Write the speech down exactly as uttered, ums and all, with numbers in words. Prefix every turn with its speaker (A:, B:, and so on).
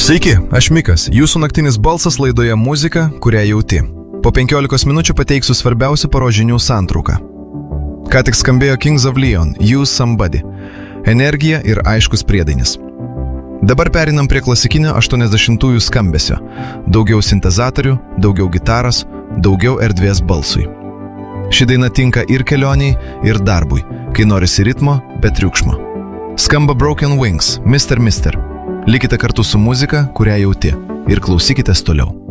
A: Sveiki, aš Mikas, jūsų naktinis balsas laidoje Muzika, kurią jauti. Po penkiolikos minučių pateiksiu svarbiausių paros žinių santrauką. Ką tik skambėjo Kings of Leon, Use Somebody. Energija ir aiškus priedainis. Dabar perinam prie klasikinio aštuoniasdešimtųjų skambesio. Daugiau sintezatorių, daugiau gitaros, daugiau erdvės balsui. Ši daina tinka ir kelioniai, ir darbui, kai norisi ritmo, bet triukšmo. Skamba Broken Wings, mister mister Likite kartu su muzika, kurią jauti, ir klausykitės toliau.